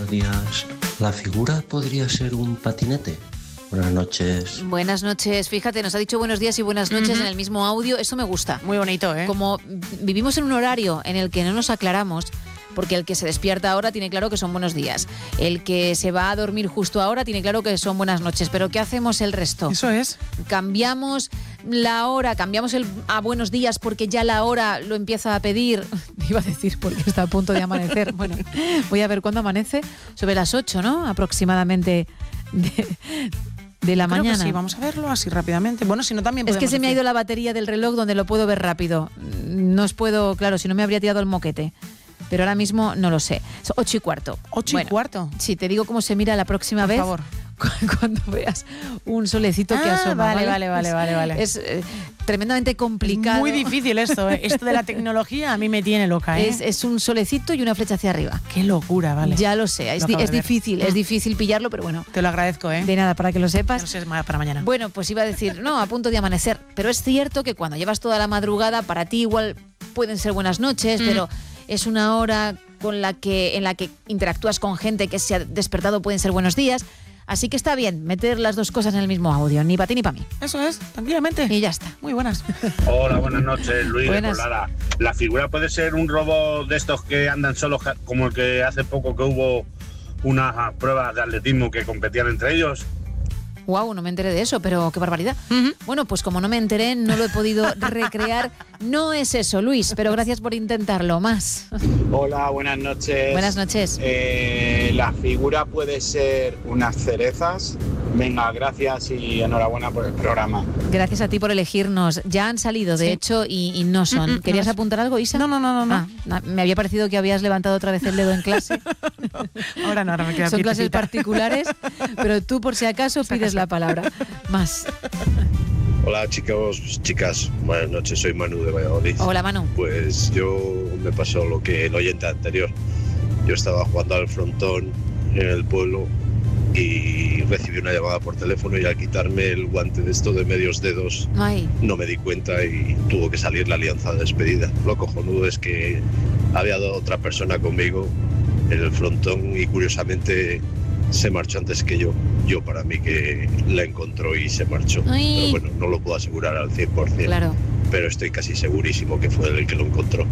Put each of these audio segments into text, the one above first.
buenos días. ¿La figura podría ser un patinete? Buenas noches. Buenas noches. Fíjate, nos ha dicho buenos días y buenas noches en el mismo audio. Eso me gusta. Muy bonito, ¿eh? Como vivimos en un horario en el que no nos aclaramos, porque el que se despierta ahora tiene claro que son buenos días. El que se va a dormir justo ahora tiene claro que son buenas noches. Pero ¿qué hacemos el resto? Eso es. Cambiamos la hora, cambiamos el a buenos días porque ya la hora lo empieza a pedir. Iba a decir porque está a punto de amanecer. Bueno, voy a ver cuándo amanece. Sobre las 8, ¿no? Aproximadamente de la mañana. Sí, vamos a verlo así rápidamente. Bueno, si no también es que podemos se me ha ido la batería del reloj donde lo puedo ver rápido. No os puedo, claro, si no me habría tirado el moquete. Pero ahora mismo no lo sé. 8:15. 8:15. Sí, te digo cómo se mira la próxima Por vez. favor. Cuando veas un solecito que asoma. Vale. Es tremendamente complicado. Es muy difícil esto, ¿eh? Esto de la tecnología a mí me tiene loca, ¿eh? Es un solecito y una flecha hacia arriba. Qué locura, vale. Ya lo sé, es difícil pillarlo, pero bueno. Te lo agradezco, ¿eh? De nada, para que lo sepas. No sé, para mañana. Bueno, pues iba a decir, no, a punto de amanecer. Pero es cierto que cuando llevas toda la madrugada, para ti igual pueden ser buenas noches, pero es una hora en la que interactúas con gente que se ha despertado, pueden ser buenos días. Así que está bien meter las dos cosas en el mismo audio, ni para ti ni para mí. Eso es, tranquilamente. Y ya está. Muy buenas. Hola, buenas noches, Luis Buenas. de Colada. La figura puede ser un robot de estos que andan solos, como el que hace poco que hubo unas pruebas de atletismo que competían entre ellos. Guau, no me enteré de eso, pero qué barbaridad. Bueno, pues como no me enteré, no lo he podido recrear. No es eso, Luis, pero gracias por intentarlo. Más. Hola, buenas noches. Buenas noches. La figura puede ser unas cerezas. Venga, gracias y enhorabuena por el programa. Gracias a ti por elegirnos. Ya han salido, de hecho, y no son. ¿Querías apuntar algo, Isa? No. Me había parecido que habías levantado otra vez el dedo en clase. Ahora me queda Son clases quietecita. particulares, pero tú por si acaso pides la palabra. Más. Hola chicos, chicas, buenas noches, soy Manu de Valladolid. Hola, Manu. Pues yo me pasó lo que el oyente anterior. Yo estaba jugando al frontón en el pueblo y recibí una llamada por teléfono y al quitarme el guante de esto de medios dedos Ay. no me di cuenta y tuvo que salir la alianza de despedida. Lo cojonudo es que había otra persona conmigo en el frontón y curiosamente se marchó antes que yo. Yo para mí que la encontró y se marchó. Ay. Pero bueno, no lo puedo asegurar al 100%. Claro. Pero estoy casi segurísimo que fue él el que lo encontró.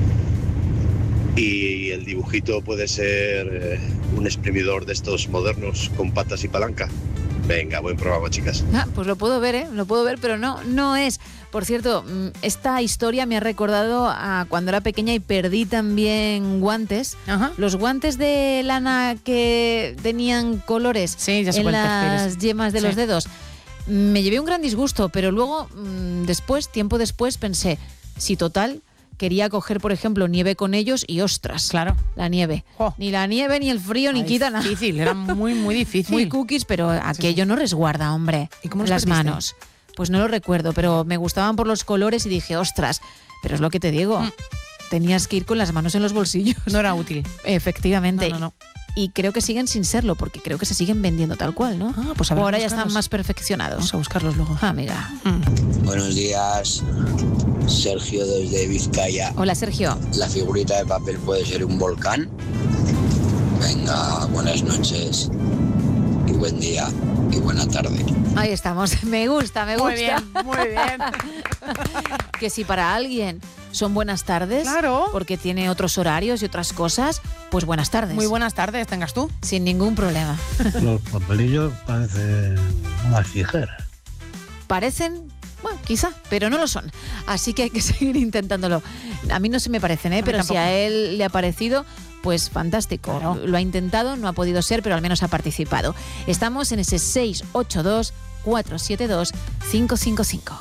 Y el dibujito puede ser un exprimidor de estos modernos con patas y palanca. Venga, buen programa, chicas. Pues lo puedo ver, lo puedo ver, pero no es. Por cierto, esta historia me ha recordado a cuando era pequeña y perdí también guantes. Ajá. Los guantes de lana que tenían colores Sí, ya sé en cuál te las refieres. yemas de Sí. los dedos. Me llevé un gran disgusto, pero luego, tiempo después, pensé, si total, quería coger, por ejemplo, nieve con ellos y ostras, Claro. la nieve. Jo. Ni la nieve, ni el frío, ni quita nada. Difícil, era muy, muy difícil. Muy cookies, pero aquello no resguarda, hombre. ¿Y cómo los las perdiste? manos? Pues no lo recuerdo, pero me gustaban por los colores y dije, ostras, pero es lo que te digo. Tenías que ir con las manos en los bolsillos. No era útil. Efectivamente. No. Y creo que siguen sin serlo, porque creo que se siguen vendiendo tal cual, ¿no? Pues o habrá ahora que ya están buscarlos. más perfeccionados. Vamos a buscarlos luego. Amiga. Buenos días, Sergio desde Vizcaya. Hola, Sergio. La figurita de papel puede ser un volcán. Venga, buenas noches y buen día y buena tarde. Ahí estamos. Me gusta. Muy bien. Que si para alguien son buenas tardes, Claro. porque tiene otros horarios y otras cosas, pues buenas tardes. Muy buenas tardes, tengas tú. Sin ningún problema. Los papelillos parecen unas tijeras. Parecen, bueno, quizá, pero no lo son. Así que hay que seguir intentándolo. A mí no se me parecen, mí pero si tampoco. a él le ha parecido, pues fantástico. Claro. Lo ha intentado, no ha podido ser, pero al menos ha participado. Estamos en ese 682-472-555.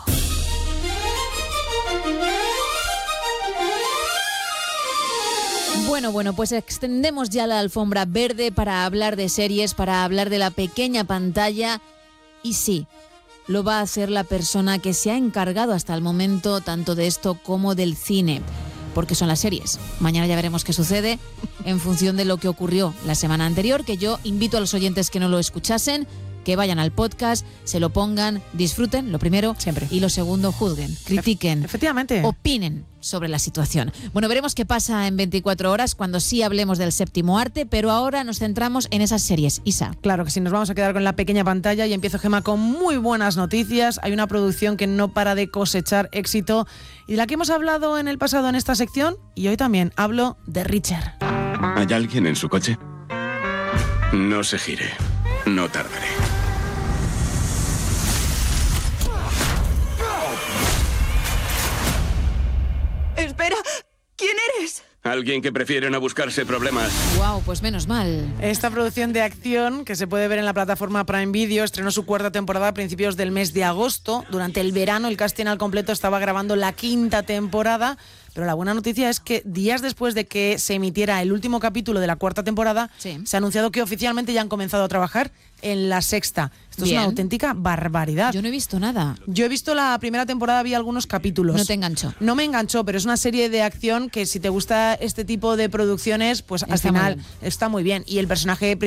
Bueno, pues extendemos ya la alfombra verde para hablar de series, para hablar de la pequeña pantalla. Y sí, lo va a hacer la persona que se ha encargado hasta el momento tanto de esto como del cine, porque son las series. Mañana ya veremos qué sucede en función de lo que ocurrió la semana anterior, que yo invito a los oyentes que no lo escuchasen, que vayan al podcast, se lo pongan, disfruten, lo primero, siempre. Y lo segundo, juzguen, critiquen, efectivamente, opinen sobre la situación. Bueno, veremos qué pasa en 24 horas cuando sí hablemos del séptimo arte, pero ahora nos centramos en esas series. Isa. Claro que sí, nos vamos a quedar con la pequeña pantalla y empiezo, Gemma, con muy buenas noticias. Hay una producción que no para de cosechar éxito y de la que hemos hablado en el pasado en esta sección, y hoy también hablo de Reacher. ¿Hay alguien en su coche? No se gire, no tardaré. Espera, ¿quién eres? Alguien que prefiere no buscarse problemas. Wow, pues menos mal. Esta producción de acción, que se puede ver en la plataforma Prime Video, estrenó su 4ª temporada a principios del mes de agosto. Durante el verano el casting al completo estaba grabando la 5ª temporada, pero la buena noticia es que días después de que se emitiera el último capítulo de la 4ª temporada, se ha anunciado que oficialmente ya han comenzado a trabajar en la 6ª. Esto es una auténtica barbaridad. Yo no he visto nada. Yo he visto la primera temporada, vi algunos capítulos. ¿No te enganchó? No me enganchó, pero es una serie de acción que si te gusta este tipo de producciones, pues al final está muy bien. Y el personaje